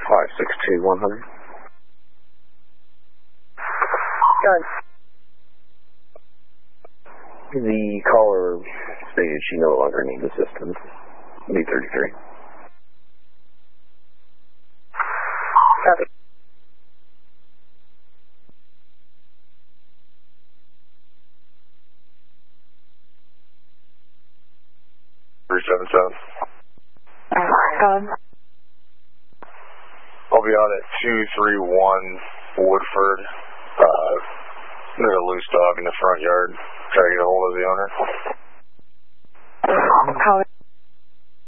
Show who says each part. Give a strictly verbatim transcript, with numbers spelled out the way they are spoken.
Speaker 1: five six two one hundred.
Speaker 2: Gun.
Speaker 1: The caller stated she no longer needs assistance. B thirty-three.
Speaker 2: Copy.
Speaker 3: three seven seven.
Speaker 2: Gun.
Speaker 3: I'll be out at two three one Woodford. Uh, there's a loose dog in the front yard. Try to get a hold of the owner.
Speaker 2: How